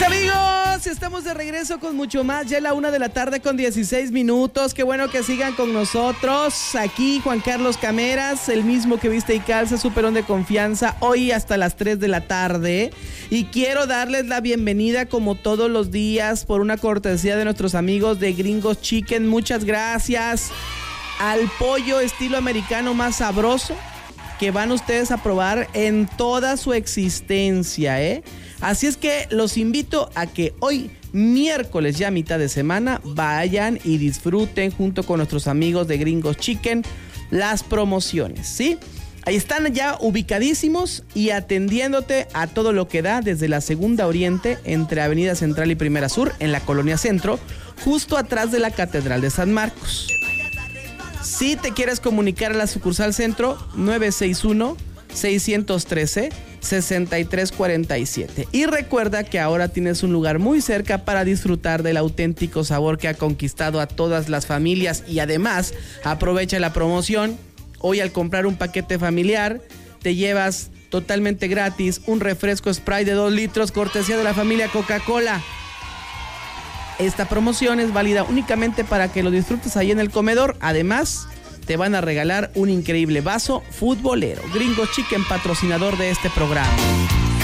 Amigos, estamos de regreso con mucho más. Ya es la 1:16 p.m. Qué bueno que sigan con nosotros. Aquí Juan Carlos Cameras, el mismo que viste y calza, superón de confianza, hoy hasta las 3 de la tarde. Y quiero darles la bienvenida como todos los días por una cortesía de nuestros amigos de Gringos Chicken. Muchas gracias al pollo estilo americano más sabroso que van ustedes a probar en toda su existencia, Así es que los invito a que hoy, miércoles ya mitad de semana, vayan y disfruten junto con nuestros amigos de Gringos Chicken las promociones, ¿sí? Ahí están ya ubicadísimos y atendiéndote a todo lo que da desde la Segunda Oriente, entre Avenida Central y Primera Sur, en la Colonia Centro, justo atrás de la Catedral de San Marcos. Si te quieres comunicar a la sucursal Centro, 961-613-6347. Y recuerda que ahora tienes un lugar muy cerca para disfrutar del auténtico sabor que ha conquistado a todas las familias. Y además, aprovecha la promoción. Hoy al comprar un paquete familiar, te llevas totalmente gratis un refresco Sprite de 2 litros, cortesía de la familia Coca-Cola. Esta promoción es válida únicamente para que lo disfrutes ahí en el comedor. Además, te van a regalar un increíble vaso futbolero. Gringos Chicken, patrocinador de este programa.